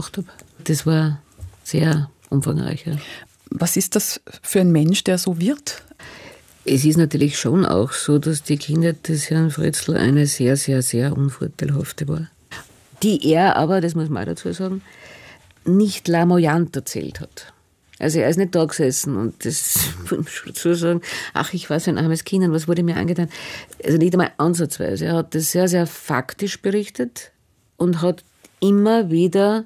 gemacht habe. Das war sehr umfangreich. Ja. Was ist das für ein Mensch, der so wird? Es ist natürlich schon auch so, dass die Kindheit des Herrn Fritzl eine sehr, sehr, sehr unvorteilhafte war. Die er aber, das muss man auch dazu sagen, nicht lamoyant erzählt hat. Also er ist nicht da gesessen und das muss man schon dazu sagen, ach, ich war so ein armes Kind und was wurde mir angetan. Also nicht einmal ansatzweise. Er hat das sehr, sehr faktisch berichtet und hat immer wieder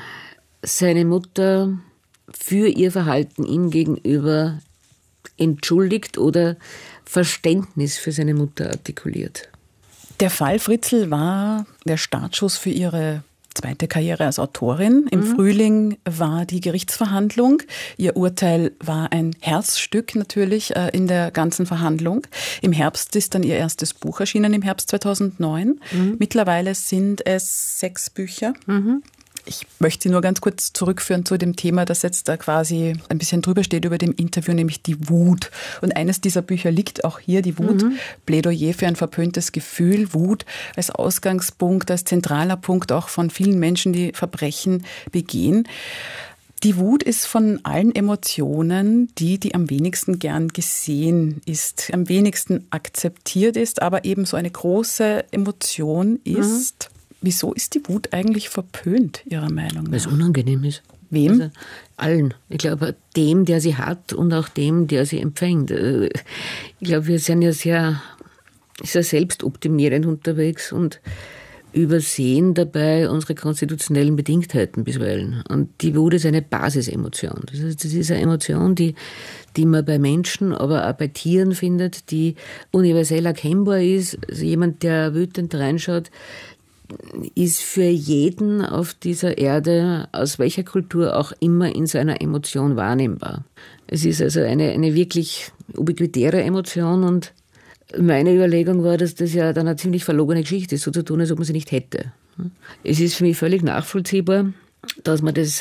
seine Mutter für ihr Verhalten ihm gegenüber entschuldigt oder Verständnis für seine Mutter artikuliert. Der Fall Fritzl war der Startschuss für ihre zweite Karriere als Autorin. Im Frühling war die Gerichtsverhandlung. Ihr Urteil war ein Herzstück natürlich in der ganzen Verhandlung. Im Herbst ist dann ihr erstes Buch erschienen, im Herbst 2009. Mittlerweile sind es 6 Bücher. Ich möchte Sie nur ganz kurz zurückführen zu dem Thema, das jetzt da quasi ein bisschen drüber steht über dem Interview, nämlich die Wut. Und eines dieser Bücher liegt auch hier, die Wut, Plädoyer für ein verpöntes Gefühl, Wut als Ausgangspunkt, als zentraler Punkt auch von vielen Menschen, die Verbrechen begehen. Die Wut ist von allen Emotionen die am wenigsten gern gesehen ist, am wenigsten akzeptiert ist, aber eben so eine große Emotion ist. Wieso ist die Wut eigentlich verpönt, Ihrer Meinung nach? Weil es unangenehm ist. Wem? Also allen. Ich glaube, dem, der sie hat und auch dem, der sie empfängt. Ich glaube, wir sind ja sehr selbstoptimierend unterwegs und übersehen dabei unsere konstitutionellen Bedingtheiten bisweilen. Und die Wut ist eine Basisemotion. Das heißt, das ist eine Emotion, die man bei Menschen, aber auch bei Tieren findet, die universell erkennbar ist. Also jemand, der wütend reinschaut, ist für jeden auf dieser Erde, aus welcher Kultur auch immer, in seiner Emotion wahrnehmbar. Es ist also eine wirklich ubiquitäre Emotion und meine Überlegung war, dass das ja dann eine ziemlich verlogene Geschichte ist, so zu tun, als ob man sie nicht hätte. Es ist für mich völlig nachvollziehbar, dass man das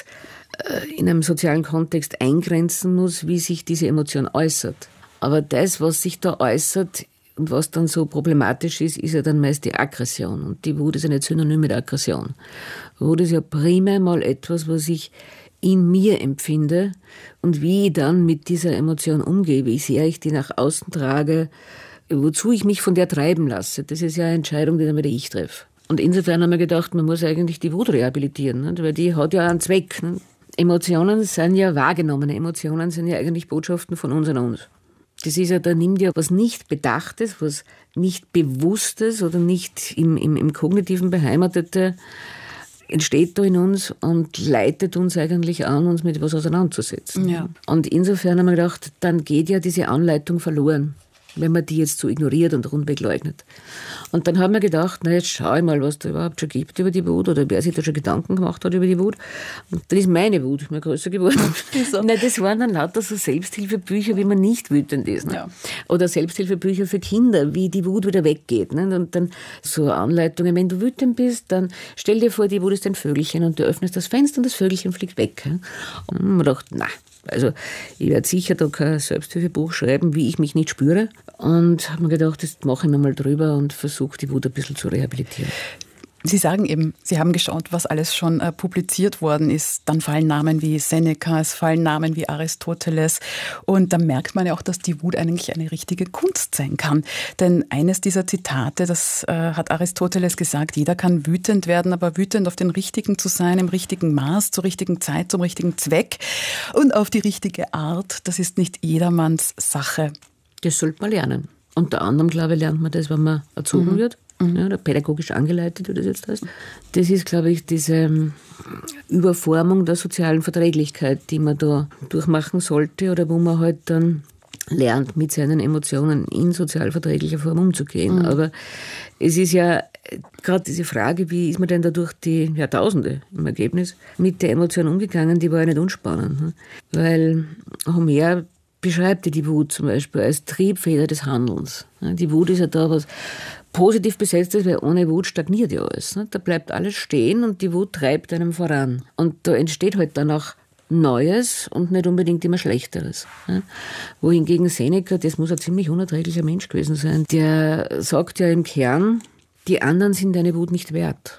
in einem sozialen Kontext eingrenzen muss, wie sich diese Emotion äußert. Aber das, was sich da äußert, und was dann so problematisch ist, ist ja dann meist die Aggression. Und die Wut ist ja nicht synonym mit Aggression. Wut ist ja primär mal etwas, was ich in mir empfinde und wie ich dann mit dieser Emotion umgehe, wie sehr ich die nach außen trage, wozu ich mich von der treiben lasse. Das ist ja eine Entscheidung, die dann wieder ich treffe. Und insofern haben wir gedacht, man muss eigentlich die Wut rehabilitieren, nicht? Weil die hat ja einen Zweck. Nicht? Emotionen sind ja wahrgenommene Emotionen, sind ja eigentlich Botschaften von uns an uns. Das ist ja, da nimmt ja was nicht Bedachtes, was nicht Bewusstes oder nicht im Kognitiven Beheimatete, entsteht da in uns und leitet uns eigentlich an, uns mit etwas auseinanderzusetzen. Ja. Und insofern haben wir gedacht, dann geht ja diese Anleitung verloren, wenn man die jetzt so ignoriert und rundweg leugnet. Und dann haben wir gedacht, na jetzt schau ich mal, was da überhaupt schon gibt über die Wut oder wer sich da schon Gedanken gemacht hat über die Wut. Und dann ist meine Wut immer größer geworden. So. Nein, das waren dann lauter so Selbsthilfebücher, wie man nicht wütend ist. Ne? Ja. Oder Selbsthilfebücher für Kinder, wie die Wut wieder weggeht. Ne? Und dann so Anleitungen, wenn du wütend bist, dann stell dir vor, die Wut ist ein Vögelchen und du öffnest das Fenster und das Vögelchen fliegt weg. Ne? Und man dachte, na, also ich werde sicher da kein Selbsthilfebuch schreiben, wie ich mich nicht spüre. Und habe mir gedacht, das mache ich mir mal drüber und versuche die Wut ein bisschen zu rehabilitieren. Sie sagen eben, Sie haben geschaut, was alles schon publiziert worden ist. Dann fallen Namen wie Seneca, es fallen Namen wie Aristoteles. Und da merkt man ja auch, dass die Wut eigentlich eine richtige Kunst sein kann. Denn eines dieser Zitate, das hat Aristoteles gesagt, jeder kann wütend werden, aber wütend auf den Richtigen zu sein, im richtigen Maß, zur richtigen Zeit, zum richtigen Zweck und auf die richtige Art, das ist nicht jedermanns Sache. Das sollte man lernen. Unter anderem, glaube ich, lernt man das, wenn man erzogen wird. Ja, oder pädagogisch angeleitet, wie das jetzt heißt. Das ist, glaube ich, diese Überformung der sozialen Verträglichkeit, die man da durchmachen sollte oder wo man halt dann lernt, mit seinen Emotionen in sozial verträglicher Form umzugehen. Aber es ist ja gerade diese Frage, wie ist man denn da durch die Jahrtausende im Ergebnis mit der Emotion umgegangen, die war ja nicht unspannend. Weil Homer beschreibt die Wut zum Beispiel als Triebfeder des Handelns. Die Wut ist ja da was positiv besetzt ist, weil ohne Wut stagniert ja alles. Da bleibt alles stehen und die Wut treibt einem voran. Und da entsteht halt dann auch Neues und nicht unbedingt immer Schlechteres. Wohingegen Seneca, das muss ein ziemlich unerträglicher Mensch gewesen sein, der sagt ja im Kern, die anderen sind deine Wut nicht wert.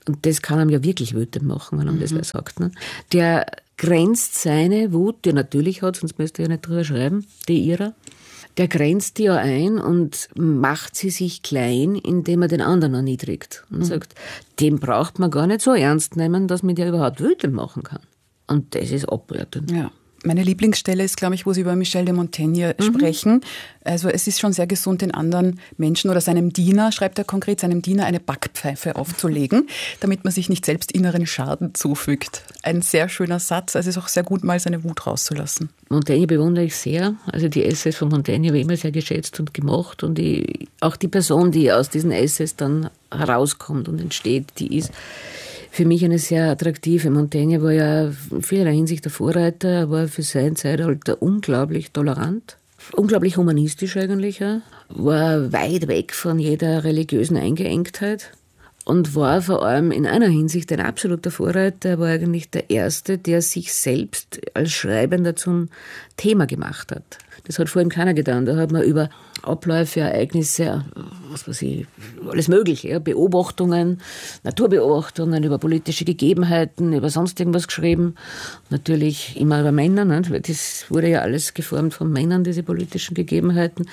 und das kann einem ja wirklich wütend machen, wenn einem das wer sagt, ne? Der grenzt seine Wut, die er natürlich hat, sonst müsste er ja nicht drüber schreiben, die ihrer. Der grenzt die ja ein und macht sie sich klein, indem er den anderen erniedrigt. Und sagt, den braucht man gar nicht so ernst nehmen, dass man den überhaupt wütend machen kann. Und das ist abwertend. Ja. Meine Lieblingsstelle ist, glaube ich, wo Sie über Michel de Montaigne sprechen. Also es ist schon sehr gesund, den anderen Menschen oder seinem Diener, schreibt er konkret, seinem Diener eine Backpfeife aufzulegen, damit man sich nicht selbst inneren Schaden zufügt. Ein sehr schöner Satz. Also es ist auch sehr gut, mal seine Wut rauszulassen. Montaigne bewundere ich sehr. Also die Essays von Montaigne habe ich immer sehr geschätzt und gemocht. Und auch die Person, die aus diesen Essays dann herauskommt und entsteht, die ist für mich eine sehr attraktive. Montaigne war ja in vielerlei Hinsicht der Vorreiter, er war für sein Zeitalter unglaublich tolerant, unglaublich humanistisch eigentlich, ja. War weit weg von jeder religiösen Eingeengtheit und war vor allem in einer Hinsicht ein absoluter Vorreiter. Er war eigentlich der Erste, der sich selbst als Schreibender zum Thema gemacht hat. Das hat vorhin keiner getan. Da hat man über Abläufe, Ereignisse, was weiß ich, alles Mögliche, ja, Beobachtungen, Naturbeobachtungen, über politische Gegebenheiten, über sonst irgendwas geschrieben. Natürlich immer über Männer, ne? Das wurde ja alles geformt von Männern, diese politischen Gegebenheiten.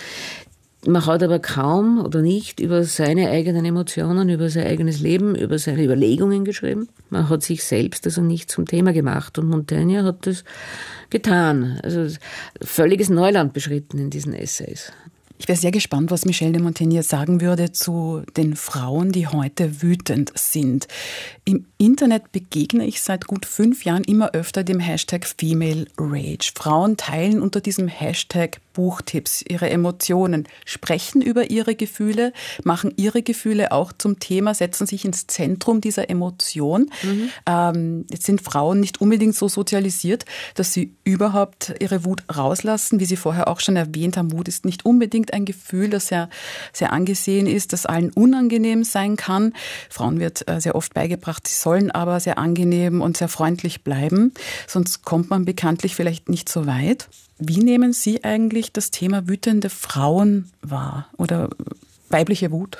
Man hat aber kaum oder nicht über seine eigenen Emotionen, über sein eigenes Leben, über seine Überlegungen geschrieben. Man hat sich selbst also nicht zum Thema gemacht. Und Montaigne hat das getan. Also völliges Neuland beschritten in diesen Essays. Ich wäre sehr gespannt, was Michel de Montaigne sagen würde zu den Frauen, die heute wütend sind. Im Internet begegne ich seit gut 5 Jahren immer öfter dem Hashtag Female Rage. Frauen teilen unter diesem Hashtag Buchtipps, ihre Emotionen, sprechen über ihre Gefühle, machen ihre Gefühle auch zum Thema, setzen sich ins Zentrum dieser Emotion. Jetzt sind Frauen nicht unbedingt so sozialisiert, dass sie überhaupt ihre Wut rauslassen. Wie Sie vorher auch schon erwähnt haben, Wut ist nicht unbedingt ein Gefühl, das sehr, sehr angesehen ist, das allen unangenehm sein kann. Frauen wird sehr oft beigebracht, sie sollen aber sehr angenehm und sehr freundlich bleiben, sonst kommt man bekanntlich vielleicht nicht so weit. Wie nehmen Sie eigentlich das Thema wütende Frauen wahr oder weibliche Wut?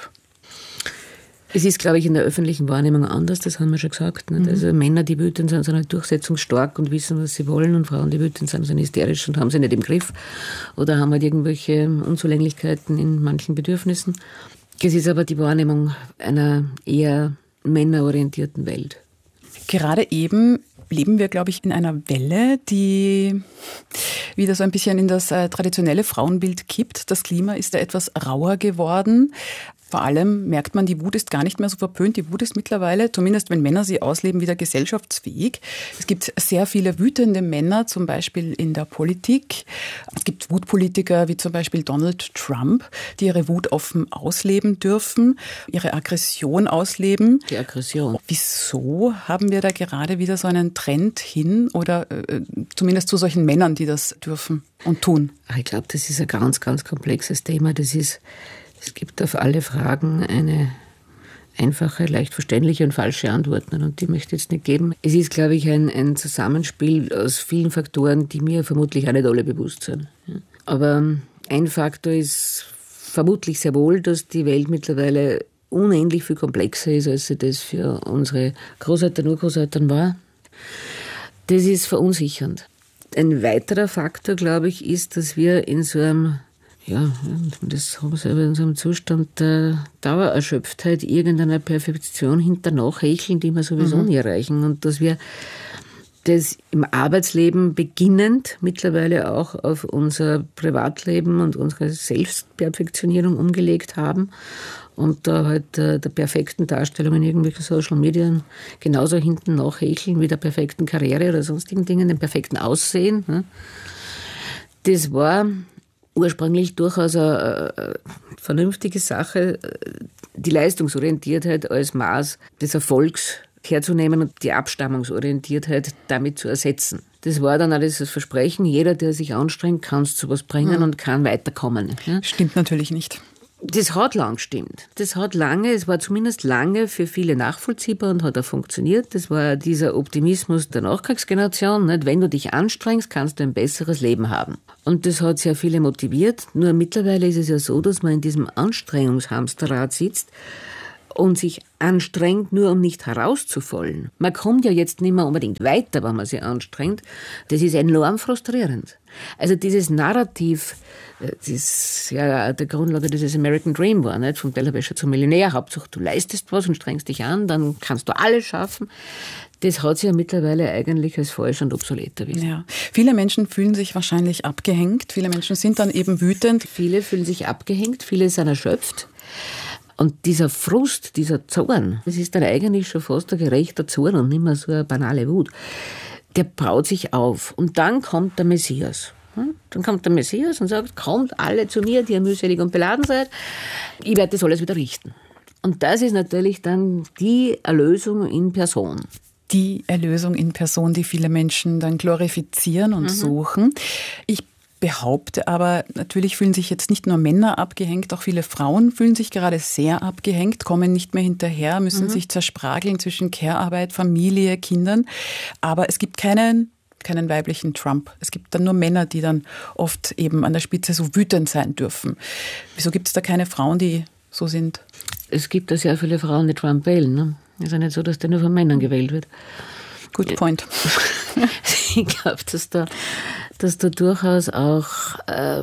Es ist, glaube ich, in der öffentlichen Wahrnehmung anders, das haben wir schon gesagt. Nicht? Also Männer, die wütend sind, sind halt durchsetzungsstark und wissen, was sie wollen, und Frauen, die wütend sind, sind hysterisch und haben sie nicht im Griff oder haben halt irgendwelche Unzulänglichkeiten in manchen Bedürfnissen. Es ist aber die Wahrnehmung einer eher männerorientierten Welt. Gerade eben leben wir, glaube ich, in einer Welle, die wieder so ein bisschen in das traditionelle Frauenbild kippt. Das Klima ist da etwas rauer geworden. Vor allem merkt man, die Wut ist gar nicht mehr so verpönt. Die Wut ist mittlerweile, zumindest wenn Männer sie ausleben, wieder gesellschaftsfähig. Es gibt sehr viele wütende Männer, zum Beispiel in der Politik. Es gibt Wutpolitiker wie zum Beispiel Donald Trump, die ihre Wut offen ausleben dürfen, ihre Aggression ausleben. Die Aggression. Wieso haben wir da gerade wieder so einen Trend hin oder zumindest zu solchen Männern, die das dürfen und tun? Ich glaube, das ist ein ganz, ganz komplexes Thema. Es gibt auf alle Fragen eine einfache, leicht verständliche und falsche Antwort. Und die möchte ich jetzt nicht geben. Es ist, glaube ich, ein Zusammenspiel aus vielen Faktoren, die mir vermutlich auch nicht alle bewusst sind. Aber ein Faktor ist vermutlich sehr wohl, dass die Welt mittlerweile unendlich viel komplexer ist, als sie das für unsere Großeltern, Urgroßeltern war. Das ist verunsichernd. Ein weiterer Faktor, glaube ich, ist, dass wir in so einem das haben sie aber in so einem Zustand der Dauererschöpftheit irgendeiner Perfektion hinternach hecheln, die wir sowieso nie erreichen. Und dass wir das im Arbeitsleben beginnend mittlerweile auch auf unser Privatleben und unsere Selbstperfektionierung umgelegt haben und da halt der perfekten Darstellung in irgendwelchen Social Medien genauso hinten nachhecheln wie der perfekten Karriere oder sonstigen Dingen, dem perfekten Aussehen. Das war ursprünglich durchaus eine vernünftige Sache, die Leistungsorientiertheit als Maß des Erfolgs herzunehmen und die Abstammungsorientiertheit damit zu ersetzen. Das war dann alles das Versprechen, jeder, der sich anstrengt, kann es zu was bringen und kann weiterkommen. Ja? Stimmt natürlich nicht. Das hat lang gestimmt. Es war zumindest lange für viele nachvollziehbar und hat auch funktioniert. Das war dieser Optimismus der Nachkriegsgeneration. Nicht? Wenn du dich anstrengst, kannst du ein besseres Leben haben. Und das hat sehr viele motiviert. Nur mittlerweile ist es ja so, dass man in diesem Anstrengungshamsterrad sitzt und sich anstrengt, nur um nicht herauszufallen. Man kommt ja jetzt nicht mehr unbedingt weiter, wenn man sich anstrengt. Das ist enorm frustrierend. Also dieses Narrativ, das ja der Grundlage dieses American Dream war, nicht? Vom Tellerwäscher zum Millionär. Hauptsache du leistest was und strengst dich an, dann kannst du alles schaffen. Das hat sich ja mittlerweile eigentlich als falsch und obsolet erwiesen. Ja. Viele Menschen fühlen sich wahrscheinlich abgehängt. Viele Menschen sind dann eben wütend. Viele fühlen sich abgehängt, viele sind erschöpft. Und dieser Frust, dieser Zorn, das ist dann eigentlich schon fast ein gerechter Zorn und nicht mehr so eine banale Wut. Der baut sich auf. Und dann kommt der Messias. Dann kommt der Messias und sagt, kommt alle zu mir, die ihr mühselig und beladen seid. Ich werde das alles wieder richten. Und das ist natürlich dann die Erlösung in Person. Die Erlösung in Person, die viele Menschen dann glorifizieren und suchen. Ich behaupte aber, natürlich fühlen sich jetzt nicht nur Männer abgehängt, auch viele Frauen fühlen sich gerade sehr abgehängt, kommen nicht mehr hinterher, müssen sich zersprageln zwischen Care-Arbeit, Familie, Kindern. Aber es gibt keinen weiblichen Trump. Es gibt dann nur Männer, die dann oft eben an der Spitze so wütend sein dürfen. Wieso gibt es da keine Frauen, die so sind? Es gibt ja sehr viele Frauen, die Trump wählen. Ne? Es ist ja nicht so, dass der nur von Männern gewählt wird. Good point. Ich glaube, dass da durchaus auch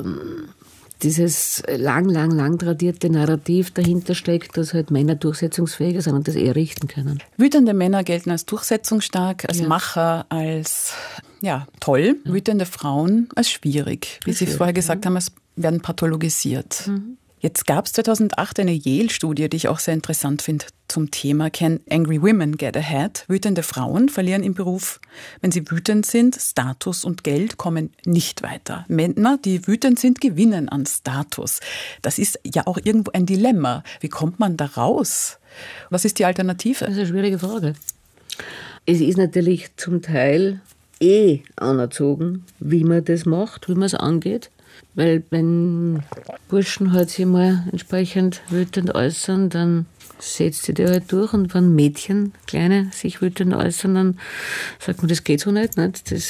dieses lang tradierte Narrativ dahinter steckt, dass halt Männer durchsetzungsfähiger sind und das eher richten können. Wütende Männer gelten als durchsetzungsstark, als Macher, als toll. Wütende Frauen als schwierig. Wie Sie vorher gesagt haben, es werden pathologisiert. Jetzt gab es 2008 eine Yale-Studie, die ich auch sehr interessant finde, zum Thema Can Angry Women Get Ahead? Wütende Frauen verlieren im Beruf, wenn sie wütend sind. Status und Geld kommen nicht weiter. Männer, die wütend sind, gewinnen an Status. Das ist ja auch irgendwo ein Dilemma. Wie kommt man da raus? Was ist die Alternative? Das ist eine schwierige Frage. Es ist natürlich zum Teil anerzogen, wie man das macht, wie man es angeht. Weil wenn Burschen halt sich mal entsprechend wütend äußern, dann setzt sie der halt durch. Und wenn Mädchen, Kleine, sich wütend äußern, dann sagt man, das geht so nicht.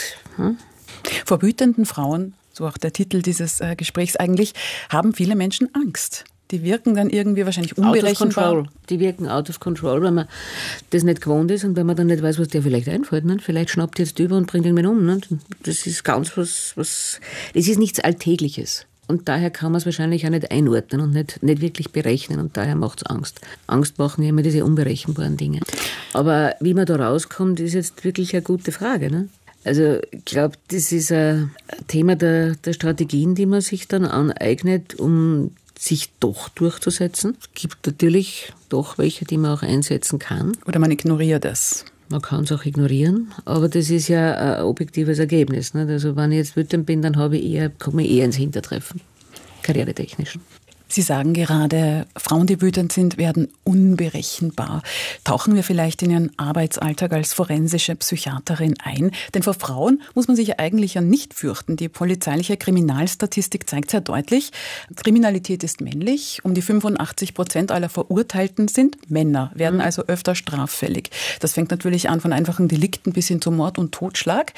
Vor wütenden Frauen, so auch der Titel dieses Gesprächs eigentlich, haben viele Menschen Angst. Die wirken dann irgendwie wahrscheinlich unberechenbar. Out of control. Die wirken out of control, weil man das nicht gewohnt ist und wenn man dann nicht weiß, was der vielleicht einfällt. Ne? Vielleicht schnappt jetzt über und bringt ihn um. Ne? Das ist ganz das ist nichts Alltägliches. Und daher kann man es wahrscheinlich auch nicht einordnen und nicht wirklich berechnen. Und daher macht es Angst. Angst machen ja immer diese unberechenbaren Dinge. Aber wie man da rauskommt, ist jetzt wirklich eine gute Frage. Ne? Also ich glaube, das ist ein Thema der Strategien, die man sich dann aneignet, um sich doch durchzusetzen. Es gibt natürlich doch welche, die man auch einsetzen kann. Oder man ignoriert es. Man kann es auch ignorieren, aber das ist ja ein objektives Ergebnis. Nicht? Also wenn ich jetzt wütend bin, dann komme ich eher ins Hintertreffen, karrieretechnisch. Sie sagen gerade, Frauen, die wütend sind, werden unberechenbar. Tauchen wir vielleicht in Ihren Arbeitsalltag als forensische Psychiaterin ein? Denn vor Frauen muss man sich ja eigentlich ja nicht fürchten. Die polizeiliche Kriminalstatistik zeigt sehr deutlich, Kriminalität ist männlich. Um die 85% aller Verurteilten sind Männer, werden also öfter straffällig. Das fängt natürlich an von einfachen Delikten bis hin zu Mord und Totschlag.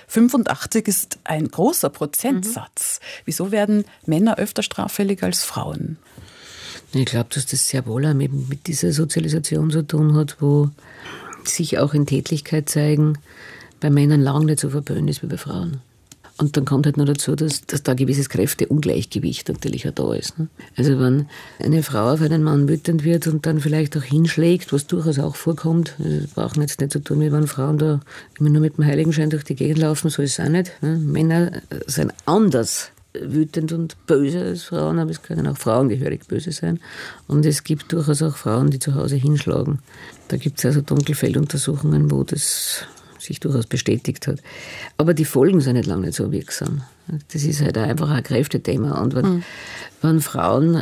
85 ist ein großer Prozentsatz. Wieso werden Männer öfter straffällig als Frauen? Ich glaube, dass das sehr wohl auch mit dieser Sozialisation zu tun hat, wo sich auch in Tätlichkeit zeigen, bei Männern lange nicht so verböhnt ist wie bei Frauen. Und dann kommt halt noch dazu, dass da ein gewisses Kräfteungleichgewicht natürlich auch da ist. Ne? Also wenn eine Frau auf einen Mann wütend wird und dann vielleicht auch hinschlägt, was durchaus auch vorkommt, das braucht jetzt nicht zu tun, wie wenn Frauen da immer nur mit dem Heiligenschein durch die Gegend laufen, so ist es auch nicht. Ne? Männer sind anders wütend und böse als Frauen, aber es können auch Frauen gehörig böse sein. Und es gibt durchaus auch Frauen, die zu Hause hinschlagen. Da gibt es also Dunkelfelduntersuchungen, wo das sich durchaus bestätigt hat. Aber die Folgen sind lange nicht so wirksam. Das ist halt einfach ein Kräftethema. Und wenn Frauen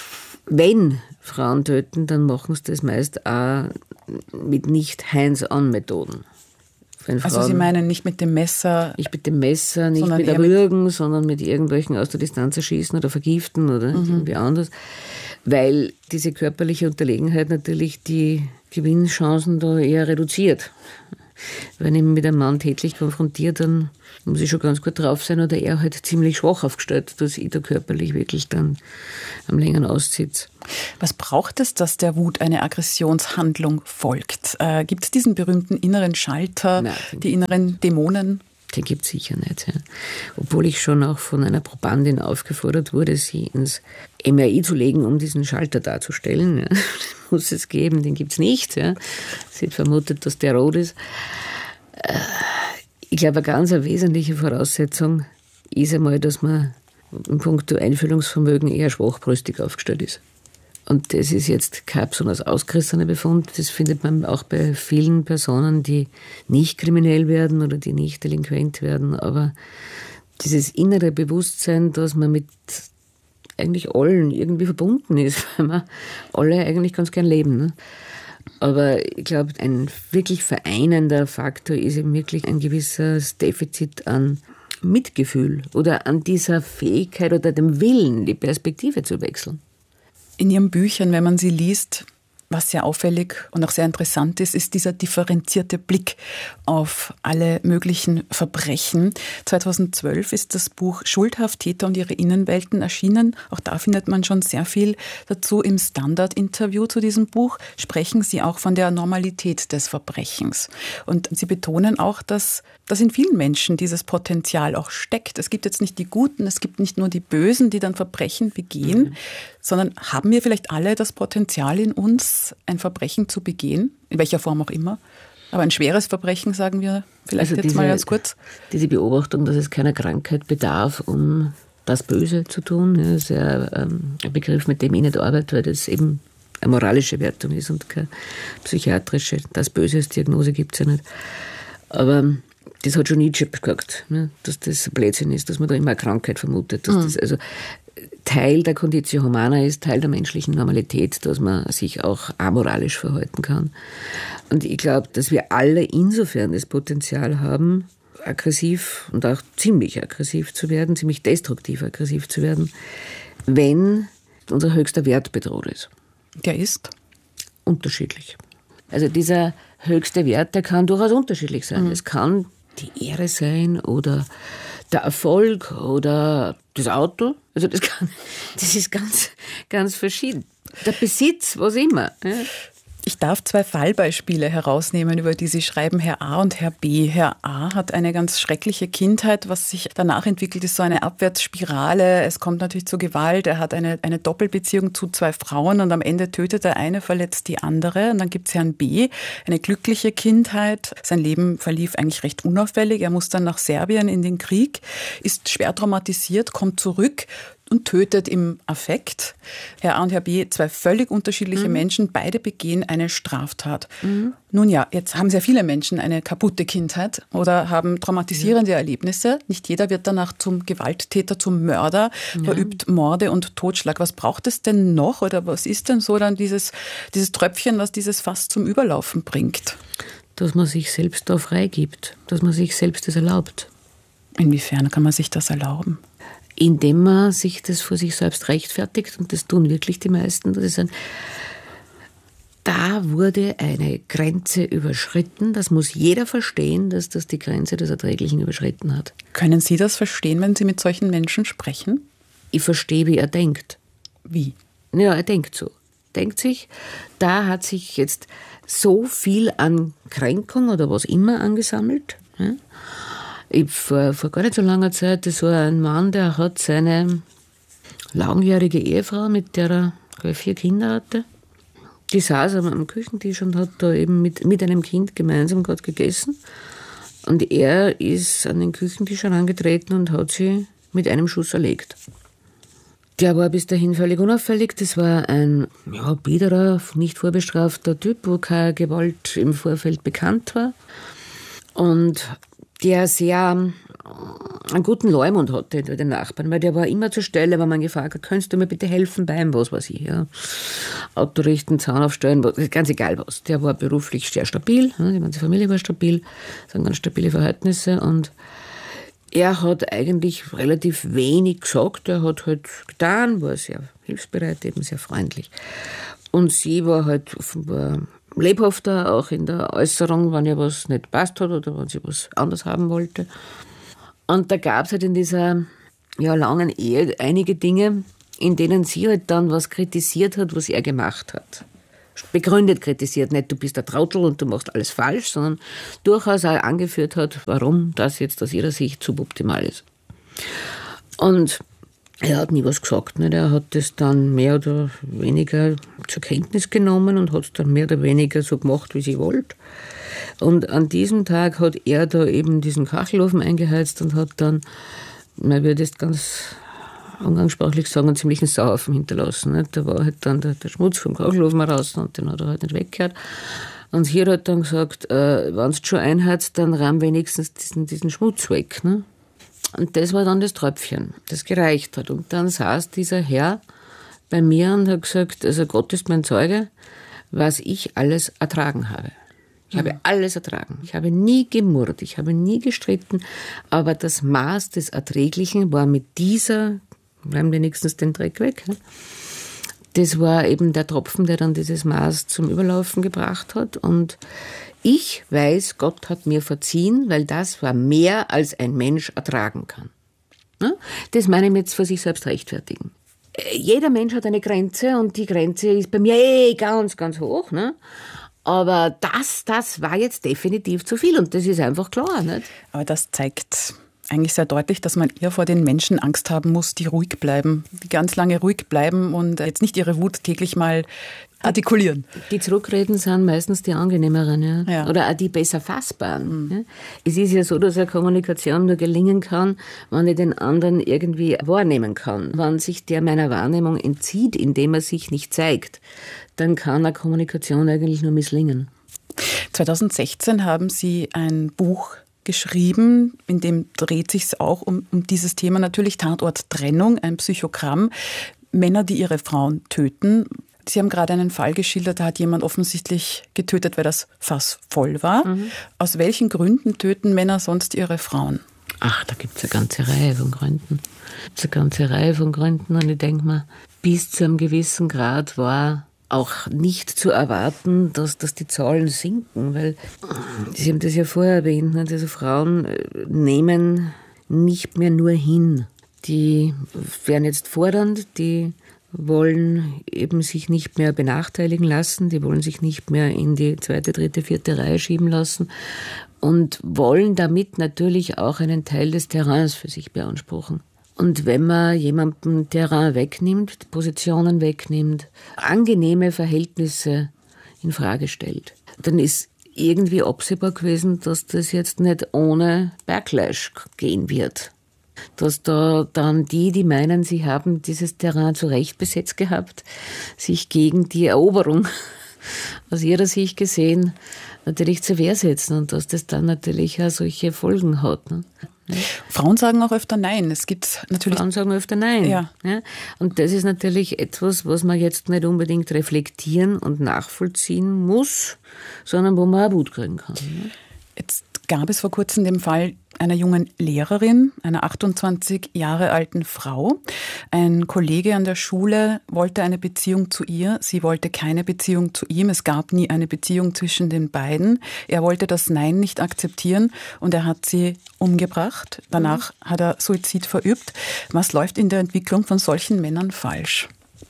töten, dann machen sie das meist auch mit nicht Hands-on-Methoden. Also Sie meinen nicht mit dem Messer? Nicht mit dem Messer, nicht mit Erwürgen, sondern mit irgendwelchen aus der Distanz erschießen oder vergiften oder irgendwie anders. Weil diese körperliche Unterlegenheit natürlich die Gewinnchancen da eher reduziert. wenn ich mich mit einem Mann tätlich konfrontiere, dann muss ich schon ganz gut drauf sein oder er halt ziemlich schwach aufgestellt, dass ich da körperlich wirklich dann am längeren aussitze. Was braucht es, dass der Wut eine Aggressionshandlung folgt? Gibt es diesen berühmten inneren Schalter, Nein, die inneren Dämonen? Den gibt es sicher nicht. Ja. Obwohl ich schon auch von einer Probandin aufgefordert wurde, sie ins MRI zu legen, um diesen Schalter darzustellen. Ja. Den muss es geben, den gibt es nicht. Ja. Sie hat vermutet, dass der rot ist. Ich glaube, eine ganz wesentliche Voraussetzung ist einmal, dass man in puncto Einfühlungsvermögen eher schwachbrüstig aufgestellt ist. Und das ist jetzt kein besonders ausgerissener Befund. Das findet man auch bei vielen Personen, die nicht kriminell werden oder die nicht delinquent werden. Aber dieses innere Bewusstsein, dass man mit eigentlich allen irgendwie verbunden ist, weil wir alle eigentlich ganz gern leben. Ne? Aber ich glaube, ein wirklich vereinender Faktor ist eben wirklich ein gewisses Defizit an Mitgefühl oder an dieser Fähigkeit oder dem Willen, die Perspektive zu wechseln. In Ihren Büchern, wenn man sie liest, was sehr auffällig und auch sehr interessant ist, ist dieser differenzierte Blick auf alle möglichen Verbrechen. 2012 ist das Buch Schuldhaft, Täter und ihre Innenwelten erschienen. Auch da findet man schon sehr viel dazu. Im Standard-Interview zu diesem Buch sprechen Sie auch von der Normalität des Verbrechens. Und Sie betonen auch, dass in vielen Menschen dieses Potenzial auch steckt. Es gibt jetzt nicht die Guten, es gibt nicht nur die Bösen, die dann Verbrechen begehen, sondern haben wir vielleicht alle das Potenzial in uns, ein Verbrechen zu begehen, in welcher Form auch immer. Aber ein schweres Verbrechen, sagen wir vielleicht also jetzt mal ganz kurz. Diese Beobachtung, dass es keiner Krankheit bedarf, um das Böse zu tun, ist ja ein Begriff, mit dem ich nicht arbeite, weil das eben eine moralische Wertung ist und keine psychiatrische. Das Böse als Diagnose gibt es ja nicht. Aber das hat schon Nietzsche gesagt, ne? Dass das Blödsinn ist, dass man da immer eine Krankheit vermutet. Dass das also Teil der Conditio Humana ist, Teil der menschlichen Normalität, dass man sich auch amoralisch verhalten kann. Und ich glaube, dass wir alle insofern das Potenzial haben, aggressiv und auch ziemlich aggressiv zu werden, ziemlich destruktiv aggressiv zu werden, wenn unser höchster Wert bedroht ist. Der ist? Unterschiedlich. Also dieser höchste Wert, der kann durchaus unterschiedlich sein. Es kann die Ehre sein oder der Erfolg oder das Auto. Also das ist ganz, ganz verschieden. Der Besitz, was immer. Ja. Ich darf 2 Fallbeispiele herausnehmen, über die Sie schreiben, Herr A. und Herr B. Herr A. hat eine ganz schreckliche Kindheit, was sich danach entwickelt, ist so eine Abwärtsspirale. Es kommt natürlich zu Gewalt. Er hat eine Doppelbeziehung zu 2 Frauen und am Ende tötet der eine, verletzt die andere. Und dann gibt es Herrn B., eine glückliche Kindheit. Sein Leben verlief eigentlich recht unauffällig. Er muss dann nach Serbien in den Krieg, ist schwer traumatisiert, kommt zurück und tötet im Affekt. Herr A und Herr B, 2 völlig unterschiedliche Menschen, beide begehen eine Straftat. Nun ja, jetzt haben sehr viele Menschen eine kaputte Kindheit oder haben traumatisierende Erlebnisse. Nicht jeder wird danach zum Gewalttäter, zum Mörder, verübt Morde und Totschlag. Was braucht es denn noch oder was ist denn so dann dieses Tröpfchen, was dieses Fass zum Überlaufen bringt? Dass man sich selbst da freigibt, dass man sich selbst das erlaubt. Inwiefern kann man sich das erlauben? Indem man sich das vor sich selbst rechtfertigt, und das tun wirklich die meisten, dass sie sagen, da wurde eine Grenze überschritten, das muss jeder verstehen, dass das die Grenze des Erträglichen überschritten hat. Können Sie das verstehen, wenn Sie mit solchen Menschen sprechen? Ich verstehe, wie er denkt. Wie? Ja, er denkt so. Denkt sich, da hat sich jetzt so viel an Kränkung oder was immer angesammelt, ja? Vor gar nicht so langer Zeit, das war ein Mann, der hat seine langjährige Ehefrau, mit der er 4 Kinder hatte, die saß am Küchentisch und hat da eben mit einem Kind gemeinsam gerade gegessen. Und er ist an den Küchentisch herangetreten und hat sie mit einem Schuss erlegt. Der war bis dahin völlig unauffällig. Das war ein biederer, nicht vorbestrafter Typ, wo keine Gewalt im Vorfeld bekannt war. Und der sehr einen guten Leumund hatte bei den Nachbarn, weil der war immer zur Stelle, wenn man gefragt hat, könntest du mir bitte helfen beim, was weiß ich, ja. Auto richten, Zaun aufstellen, ganz egal was. Der war beruflich sehr stabil, die ganze Familie war stabil, das waren ganz stabile Verhältnisse und er hat eigentlich relativ wenig gesagt, er hat halt getan, war sehr hilfsbereit, eben sehr freundlich. Und sie war halt offenbar lebhafter, auch in der Äußerung, wenn ihr was nicht passt hat oder wenn sie was anders haben wollte. Und da gab es halt in dieser langen Ehe einige Dinge, in denen sie halt dann was kritisiert hat, was er gemacht hat. Begründet kritisiert, nicht du bist ein Trottel und du machst alles falsch, sondern durchaus auch angeführt hat, warum das jetzt aus ihrer Sicht suboptimal ist. Und er hat nie was gesagt. Nicht? Er hat das dann mehr oder weniger zur Kenntnis genommen und hat es dann mehr oder weniger so gemacht, wie sie wollte. Und an diesem Tag hat er da eben diesen Kachelofen eingeheizt und hat dann, man würde jetzt ganz umgangssprachlich sagen, einen ziemlichen Sauhaufen hinterlassen. Nicht? Da war halt dann der Schmutz vom Kachelofen raus und den hat er halt nicht weggehört. Und hier hat dann gesagt, wenn du schon einheizt, dann rahm wenigstens diesen Schmutz weg. Ne? Und das war dann das Tröpfchen, das gereicht hat. Und dann saß dieser Herr bei mir und hat gesagt, also Gott ist mein Zeuge, was ich alles ertragen habe. Ich habe alles ertragen. Ich habe nie gemurrt, ich habe nie gestritten, aber das Maß des Erträglichen war mit dieser, bleiben wenigstens den Dreck weg, ne? Das war eben der Tropfen, der dann dieses Maß zum Überlaufen gebracht hat. Und ich weiß, Gott hat mir verziehen, weil das war mehr, als ein Mensch ertragen kann. Das meine ich jetzt für sich selbst rechtfertigen. Jeder Mensch hat eine Grenze und die Grenze ist bei mir ganz, ganz hoch. Ne? Aber das war jetzt definitiv zu viel und das ist einfach klar. Nicht? Aber das zeigt eigentlich sehr deutlich, dass man eher vor den Menschen Angst haben muss, die ruhig bleiben, die ganz lange ruhig bleiben und jetzt nicht ihre Wut täglich mal artikulieren. Die zurückreden sind meistens die angenehmeren, ja. Oder auch die besser fassbaren. Ja. Es ist ja so, dass eine Kommunikation nur gelingen kann, wenn ich den anderen irgendwie wahrnehmen kann. Wenn sich der meiner Wahrnehmung entzieht, indem er sich nicht zeigt, dann kann eine Kommunikation eigentlich nur misslingen. 2016 haben Sie ein Buch geschrieben, in dem dreht sich es auch um dieses Thema natürlich, Tatort Trennung, ein Psychogramm, Männer, die ihre Frauen töten. Sie haben gerade einen Fall geschildert, da hat jemand offensichtlich getötet, weil das Fass voll war. Aus welchen Gründen töten Männer sonst ihre Frauen? Ach, da gibt es eine ganze Reihe von Gründen. Und ich denke mir, bis zu einem gewissen Grad war auch nicht zu erwarten, dass die Zahlen sinken, weil Sie haben das ja vorher erwähnt, also Frauen nehmen nicht mehr nur hin. Die werden jetzt fordernd, die wollen eben sich nicht mehr benachteiligen lassen, die wollen sich nicht mehr in die 2., 3., 4. Reihe schieben lassen und wollen damit natürlich auch einen Teil des Terrains für sich beanspruchen. Und wenn man jemandem Terrain wegnimmt, Positionen wegnimmt, angenehme Verhältnisse in Frage stellt, dann ist irgendwie absehbar gewesen, dass das jetzt nicht ohne Backlash gehen wird. Dass da dann die meinen, sie haben dieses Terrain zu Recht besetzt gehabt, sich gegen die Eroberung aus ihrer Sicht gesehen natürlich zur Wehr setzen und dass das dann natürlich auch solche Folgen hat. Ne? Frauen sagen auch öfter Nein. Es gibt natürlich Frauen sagen öfter Nein. Ja. Ja? Und das ist natürlich etwas, was man jetzt nicht unbedingt reflektieren und nachvollziehen muss, sondern wo man auch Wut kriegen kann. Ne? Jetzt gab es vor kurzem den Fall einer jungen Lehrerin, einer 28 Jahre alten Frau. Ein Kollege an der Schule wollte eine Beziehung zu ihr. Sie wollte keine Beziehung zu ihm. Es gab nie eine Beziehung zwischen den beiden. Er wollte das Nein nicht akzeptieren und er hat sie umgebracht. Danach hat er Suizid verübt. Was läuft in der Entwicklung von solchen Männern falsch?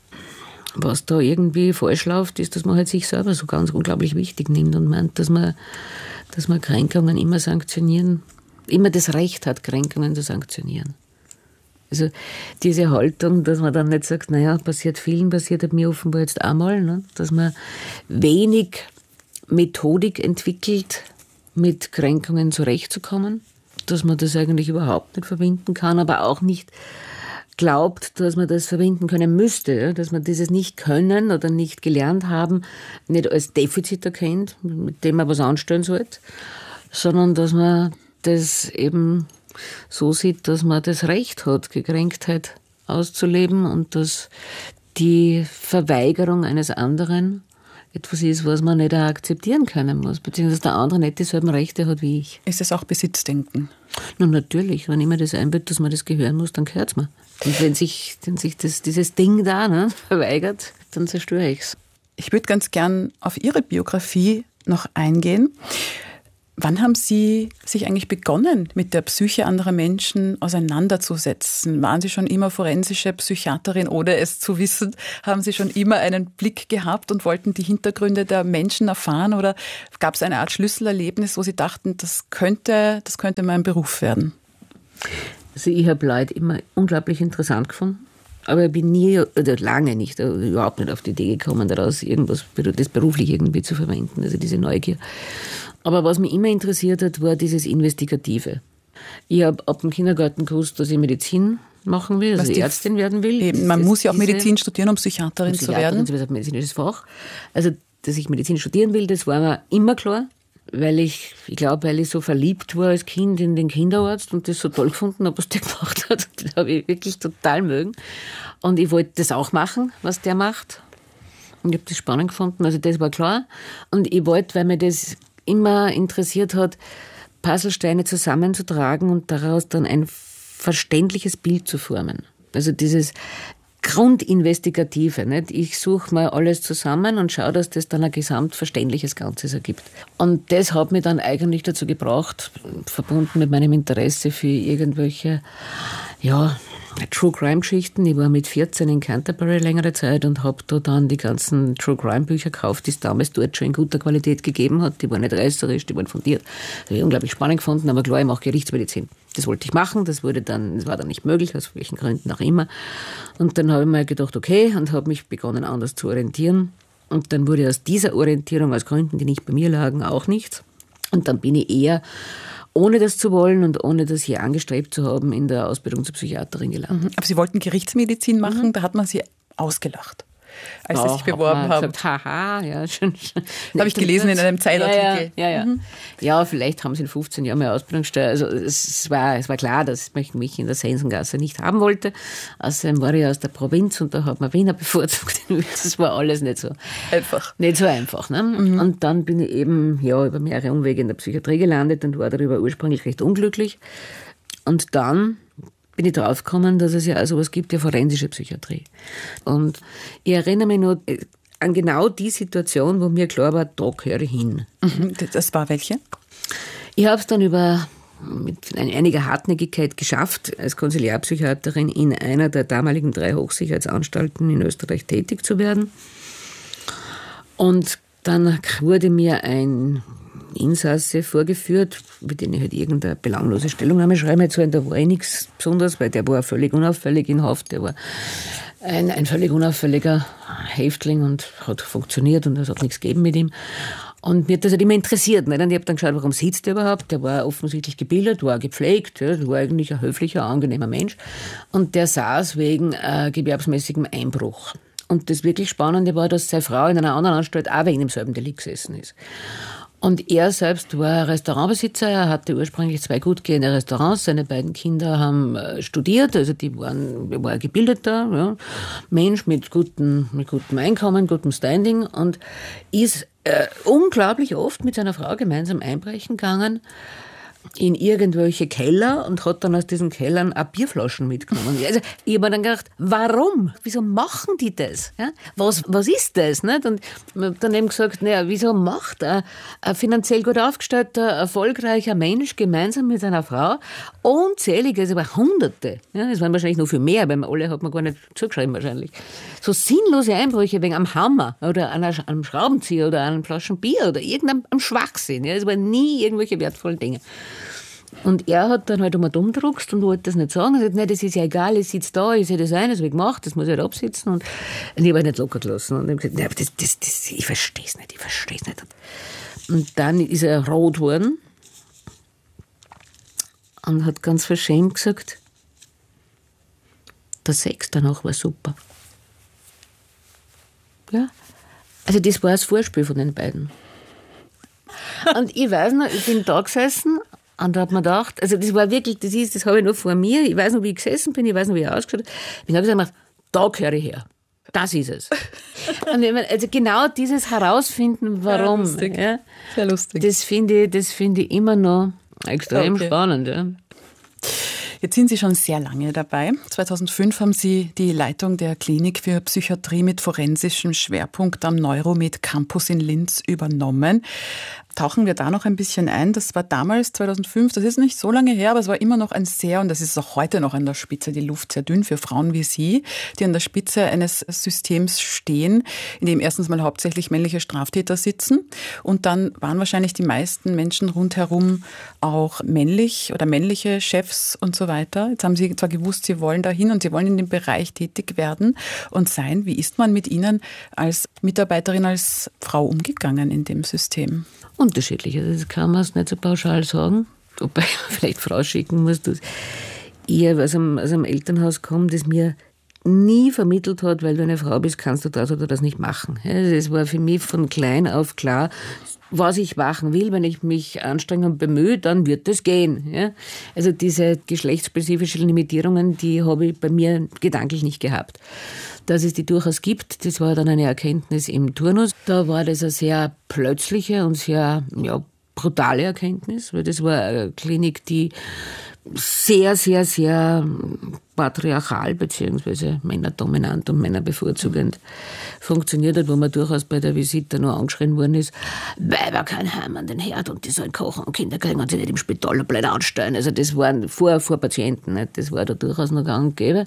Was da irgendwie falsch läuft, ist, dass man halt sich selber so ganz unglaublich wichtig nimmt und meint, dass man Kränkungen immer sanktionieren, immer das Recht hat, Kränkungen zu sanktionieren. Also diese Haltung, dass man dann nicht sagt, naja, passiert vielen, passiert hat mir offenbar jetzt einmal, ne? Dass man wenig Methodik entwickelt, mit Kränkungen zurechtzukommen, dass man das eigentlich überhaupt nicht verbinden kann, aber auch nicht glaubt, dass man das verwenden können müsste, dass man dieses Nicht-Können oder nicht gelernt haben nicht als Defizit erkennt, mit dem man was anstellen sollte, sondern dass man das eben so sieht, dass man das Recht hat, Gekränktheit auszuleben und dass die Verweigerung eines anderen etwas ist, was man nicht akzeptieren können muss, beziehungsweise der andere nicht dieselben Rechte hat wie ich. Ist es auch Besitzdenken? Na, natürlich, wenn ich mir das einbilde, dass man das gehören muss, dann gehört es mir. Und wenn sich dieses Ding da verweigert, dann zerstöre ich es. Ich würde ganz gern auf Ihre Biografie noch eingehen. Wann haben Sie sich eigentlich begonnen, mit der Psyche anderer Menschen auseinanderzusetzen? Waren Sie schon immer forensische Psychiaterin, ohne es zu wissen? Haben Sie schon immer einen Blick gehabt und wollten die Hintergründe der Menschen erfahren? Oder gab es eine Art Schlüsselerlebnis, wo Sie dachten, das könnte mein Beruf werden? Also ich habe Leute immer unglaublich interessant gefunden. Aber ich bin nie, oder lange nicht, überhaupt nicht auf die Idee gekommen, daraus irgendwas, das beruflich irgendwie zu verwenden, also diese Neugier. Aber was mich immer interessiert hat, war dieses Investigative. Ich habe ab dem Kindergarten gewusst, dass ich Medizin machen will, also Ärztin werden will. Eben, man muss ja auch Medizin studieren, um Psychiaterin zu werden. Das ist ein medizinisches Fach. Also, dass ich Medizin studieren will, das war mir immer klar. Weil ich so verliebt war als Kind in den Kinderarzt und das so toll gefunden habe, was der gemacht hat. Das habe ich wirklich total mögen. Und ich wollte das auch machen, was der macht. Und ich habe das spannend gefunden, also das war klar. Und ich wollte, weil mir das immer interessiert hat, Puzzlesteine zusammenzutragen und daraus dann ein verständliches Bild zu formen. Also dieses Grundinvestigative. Nicht? Ich suche mal alles zusammen und schaue, dass das dann ein gesamtverständliches Ganzes ergibt. Und das hat mich dann eigentlich dazu gebracht, verbunden mit meinem Interesse für irgendwelche, True-Crime-Geschichten. Ich war mit 14 in Canterbury längere Zeit und habe da dann die ganzen True-Crime-Bücher gekauft, die es damals dort schon in guter Qualität gegeben hat. Die waren nicht reißerisch, die waren fundiert. Das habe ich unglaublich spannend gefunden, aber klar, ich mache Gerichtsmedizin. Das wollte ich machen, das war dann nicht möglich, aus welchen Gründen auch immer. Und dann habe ich mir gedacht, okay, und habe mich begonnen, anders zu orientieren. Und dann wurde aus dieser Orientierung, aus Gründen, die nicht bei mir lagen, auch nichts. Und dann bin ich eher, ohne das zu wollen und ohne das hier angestrebt zu haben, in der Ausbildung zur Psychiaterin gelandet. Aber Sie wollten Gerichtsmedizin machen, da hat man Sie ausgelacht, als Sie sich beworben haben. Gesagt, haha, ja, schön. Das habe ich gelesen in einem Zeitartikel. Ja. Ja, vielleicht haben Sie in 15 Jahren mehr Ausbildung gestellt. Also es war klar, dass ich mich in der Sensengasse nicht haben wollte. Außerdem war ich aus der Provinz und da hat man Wiener bevorzugt. Das war alles nicht so einfach. Ne? Und dann bin ich eben über mehrere Umwege in der Psychiatrie gelandet und war darüber ursprünglich recht unglücklich. Und dann bin ich draufgekommen, dass es ja auch sowas gibt, ja forensische Psychiatrie. Und ich erinnere mich noch an genau die Situation, wo mir klar war, da gehöre ich hin. Das war welche? Ich habe es dann mit einiger Hartnäckigkeit geschafft, als Konsiliarpsychiaterin in einer der damaligen 3 Hochsicherheitsanstalten in Österreich tätig zu werden. Und dann wurde mir ein Insasse vorgeführt, mit dem ich halt irgendeine belanglose Stellungnahme schreiben hätte sollen. Da war nichts Besonderes, weil der war völlig unauffällig in Haft. Der war ein völlig unauffälliger Häftling und hat funktioniert und es hat nichts gegeben mit ihm. Und mir hat das halt immer interessiert. Nicht? Und ich habe dann geschaut, warum sitzt der überhaupt? Der war offensichtlich gebildet, war gepflegt, ja, war eigentlich ein höflicher, angenehmer Mensch. Und der saß wegen gewerbsmäßigem Einbruch. Und das wirklich Spannende war, dass seine Frau in einer anderen Anstalt auch wegen demselben Delikt gesessen ist. Und er selbst war Restaurantbesitzer, er hatte ursprünglich 2 gut gehende Restaurants, seine beiden Kinder haben studiert, also war ein gebildeter Mensch mit gutem Einkommen, gutem Standing und ist unglaublich oft mit seiner Frau gemeinsam einbrechen gegangen in irgendwelche Keller und hat dann aus diesen Kellern auch Bierflaschen mitgenommen. Also ich habe mir dann gedacht, warum? Wieso machen die das? Ja? Was ist das? Nicht? Und ich habe dann eben gesagt, wieso macht ein finanziell gut aufgestellter, erfolgreicher Mensch gemeinsam mit seiner Frau unzählige, also aber Hunderte, ja, es waren wahrscheinlich noch viel mehr, weil alle hat man gar nicht zugeschrieben wahrscheinlich, so sinnlose Einbrüche wegen am Hammer oder einem Schraubenzieher oder einer Flaschen Bier oder irgendeinem Schwachsinn. Ja? Es waren nie irgendwelche wertvollen Dinge. Und er hat dann halt einmal dumm gedruckst und wollte das nicht sagen. Er hat gesagt, das ist ja egal, ich sitze da, ich sehe das ein, das habe ich gemacht, das muss ich halt absitzen. Und ich habe halt nicht locker gelassen. Und ich habe gesagt, ich verstehe es nicht. Und dann ist er rot geworden und hat ganz verschämt gesagt, der Sex danach war super. Ja, also das war das Vorspiel von den beiden. Und ich weiß noch, ich bin da gesessen und da hat man gedacht, also das war wirklich, das habe ich noch vor mir, ich weiß noch, wie ich gesessen bin, ich weiß noch, wie ich ausgeschaut habe. Ich habe gesagt, da gehöre ich her. Das ist es. Und ich meine, also genau dieses Herausfinden, warum. Ja, sehr lustig. Das finde ich immer noch extrem spannend. Ja. Jetzt sind Sie schon sehr lange dabei. 2005 haben Sie die Leitung der Klinik für Psychiatrie mit forensischem Schwerpunkt am Neuromed Campus in Linz übernommen. Tauchen wir da noch ein bisschen ein. Das war damals, 2005, das ist nicht so lange her, aber es war immer noch ein sehr, und das ist auch heute noch an der Spitze, die Luft sehr dünn für Frauen wie Sie, die an der Spitze eines Systems stehen, in dem erstens mal hauptsächlich männliche Straftäter sitzen und dann waren wahrscheinlich die meisten Menschen rundherum auch männlich oder männliche Chefs und so weiter. Jetzt haben Sie zwar gewusst, Sie wollen dahin und Sie wollen in dem Bereich tätig werden und sein. Wie ist man mit Ihnen als Mitarbeiterin, als Frau umgegangen in dem System? Unterschiedlich. Also das kann man nicht so pauschal sagen. Wobei ich vielleicht vorausschicken muss, dass ich aus einem Elternhaus komme, das mir nie vermittelt hat, weil du eine Frau bist, kannst du das oder das nicht machen. Es war für mich von klein auf klar, was ich machen will. Wenn ich mich anstrenge und bemühe, dann wird das gehen. Also diese geschlechtsspezifischen Limitierungen, die habe ich bei mir gedanklich nicht gehabt. Dass es die durchaus gibt, das war dann eine Erkenntnis im Turnus. Da war das eine sehr plötzliche und sehr brutale Erkenntnis, weil das war eine Klinik, die sehr, sehr, sehr patriarchal bzw. männerdominant und männerbevorzugend funktioniert hat, wo man durchaus bei der Visite nur angeschrien worden ist, Weiber kein Heim an den Herd und die sollen kochen und Kinder kriegen und sie nicht im Spital blöd anstellen. Also das waren vor Patienten, nicht? Das war da durchaus noch gang und gäbe.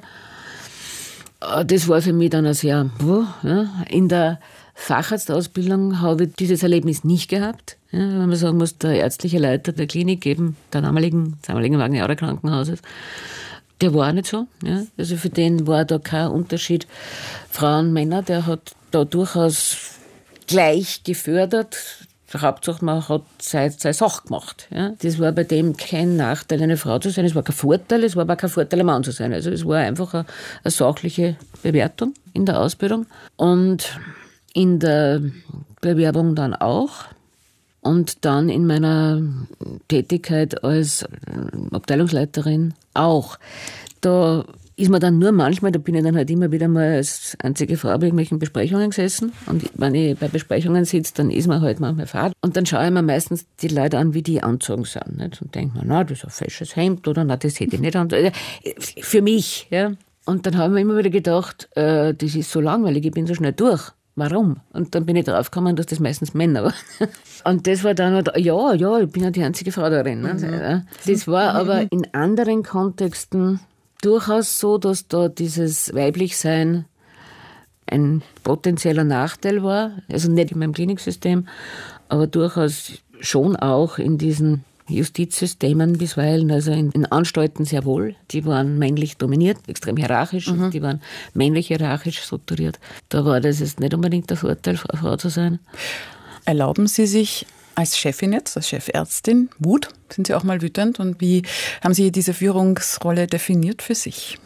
Das war für mich dann ein sehr, in der Facharztausbildung habe ich dieses Erlebnis nicht gehabt. Wenn man sagen muss, der ärztliche Leiter der Klinik, eben der damaligen Wagner Krankenhauses, der war nicht so. Also für den war da kein Unterschied Frauen, Männer, der hat da durchaus gleich gefördert. Hauptsache, man hat seine Sache gemacht. Das war bei dem kein Nachteil, eine Frau zu sein. Es war kein Vorteil, es war aber kein Vorteil, ein Mann zu sein. Also es war einfach eine sachliche Bewertung in der Ausbildung. Und in der Bewerbung dann auch. Und dann in meiner Tätigkeit als Abteilungsleiterin auch. Da ist man dann nur manchmal, da bin ich dann halt immer wieder mal als einzige Frau bei irgendwelchen Besprechungen gesessen. Und wenn ich bei Besprechungen sitze, dann ist man halt manchmal Fahrt. Und dann schaue ich mir meistens die Leute an, wie die angezogen sind. Nicht? Und denke mir, das ist ein fesches Hemd oder das hätte ich nicht an. Für mich. Ja. Und dann habe ich mir immer wieder gedacht, das ist so langweilig, ich bin so schnell durch. Warum? Und dann bin ich draufgekommen, dass das meistens Männer waren. Und das war dann, ich bin ja die einzige Frau darin. Ne? Das war aber in anderen Kontexten durchaus so, dass da dieses Weiblichsein ein potenzieller Nachteil war. Also nicht in meinem Kliniksystem, aber durchaus schon auch in diesen Justizsystemen bisweilen, also in Anstalten sehr wohl. Die waren männlich dominiert, extrem hierarchisch, die waren männlich hierarchisch strukturiert. Da war das jetzt nicht unbedingt der Vorteil, Frau zu sein. Erlauben Sie sich als Chefin jetzt, als Chefärztin, Wut? Sind Sie auch mal wütend? Und wie haben Sie diese Führungsrolle definiert für sich?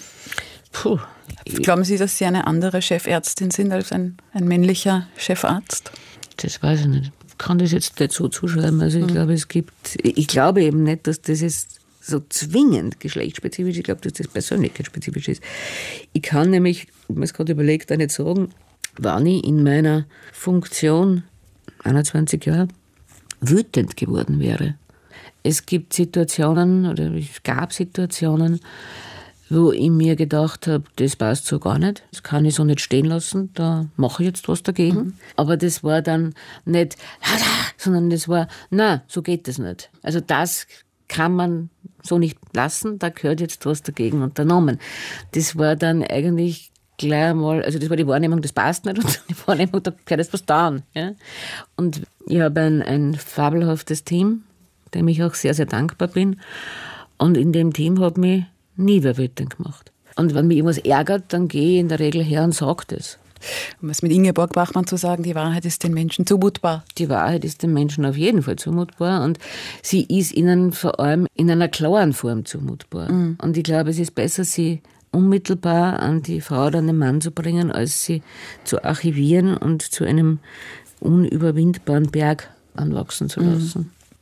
Glauben Sie, dass Sie eine andere Chefärztin sind als ein männlicher Chefarzt? Das weiß ich nicht. Ich kann das jetzt nicht so zuschreiben. Also ich glaube eben nicht, dass das jetzt so zwingend geschlechtsspezifisch ist. Ich glaube, dass das persönlichkeitsspezifisch ist. Ich kann nämlich, ich habe mir gerade überlegt, auch nicht sagen, wann ich in meiner Funktion 21 Jahre wütend geworden wäre. Es gibt Situationen, oder es gab Situationen, wo ich mir gedacht habe, das passt so gar nicht, das kann ich so nicht stehen lassen, da mache ich jetzt was dagegen. Aber das war dann nicht, sondern das war, nein, so geht das nicht. Also das kann man so nicht lassen, da gehört jetzt was dagegen unternommen. Das war dann eigentlich gleich einmal, also das war die Wahrnehmung, das passt nicht, und die Wahrnehmung, da gehört jetzt was down. Ja? Und ich habe ein fabelhaftes Team, dem ich auch sehr, sehr dankbar bin. Und in dem Team hat mich nie wer wütend gemacht. Und wenn mich irgendwas ärgert, dann gehe ich in der Regel her und sage das. Um es mit Ingeborg Bachmann zu sagen, die Wahrheit ist den Menschen zumutbar. Die Wahrheit ist den Menschen auf jeden Fall zumutbar und sie ist ihnen vor allem in einer klaren Form zumutbar. Und ich glaube, es ist besser, sie unmittelbar an die Frau oder an den Mann zu bringen, als sie zu archivieren und zu einem unüberwindbaren Berg anwachsen zu lassen.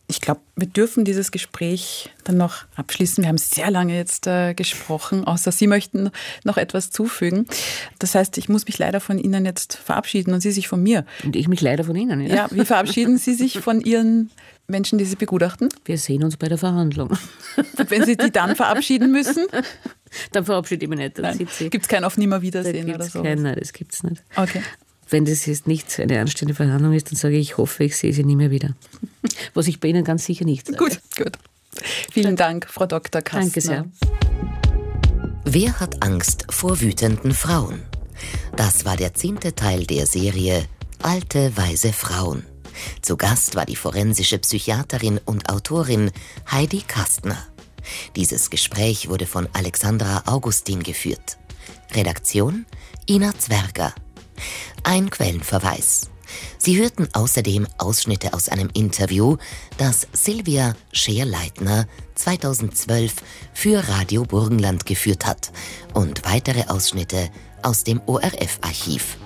Ich glaube, wir dürfen dieses Gespräch dann noch abschließen. Wir haben sehr lange jetzt gesprochen, außer Sie möchten noch etwas zufügen. Das heißt, ich muss mich leider von Ihnen jetzt verabschieden und Sie sich von mir. Und ich mich leider von Ihnen. Ja, wie verabschieden Sie sich von Ihren Menschen, die Sie begutachten? Wir sehen uns bei der Verhandlung. Und wenn Sie die dann verabschieden müssen? Dann verabschiede ich mich nicht. Gibt es kein Auf Nimmerwiedersehen oder so? Nein, das gibt es nicht. Okay. Wenn das jetzt nicht eine anständige Verhandlung ist, dann sage ich hoffe, ich sehe Sie nie mehr wieder. Was ich bei Ihnen ganz sicher nicht sage. Gut. Vielen Dank, Frau Dr. Kastner. Danke sehr. Wer hat Angst vor wütenden Frauen? Das war der 10. Teil der Serie Alte, weise Frauen. Zu Gast war die forensische Psychiaterin und Autorin Heidi Kastner. Dieses Gespräch wurde von Alexandra Augustin geführt. Redaktion Ina Zwerger. Ein Quellenverweis. Sie hörten außerdem Ausschnitte aus einem Interview, das Silvia Scheer-Leitner 2012 für Radio Burgenland geführt hat und weitere Ausschnitte aus dem ORF-Archiv.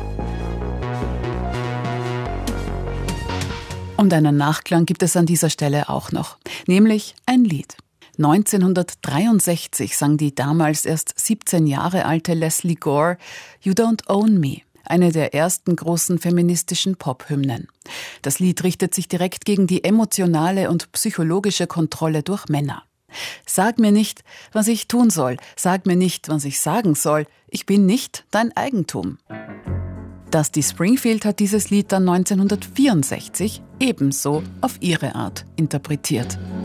Und einen Nachklang gibt es an dieser Stelle auch noch, nämlich ein Lied. 1963 sang die damals erst 17 Jahre alte Leslie Gore You Don't Own Me, eine der ersten großen feministischen Pop-Hymnen. Das Lied richtet sich direkt gegen die emotionale und psychologische Kontrolle durch Männer. Sag mir nicht, was ich tun soll, sag mir nicht, was ich sagen soll, ich bin nicht dein Eigentum. Dusty Springfield hat dieses Lied dann 1964 ebenso auf ihre Art interpretiert.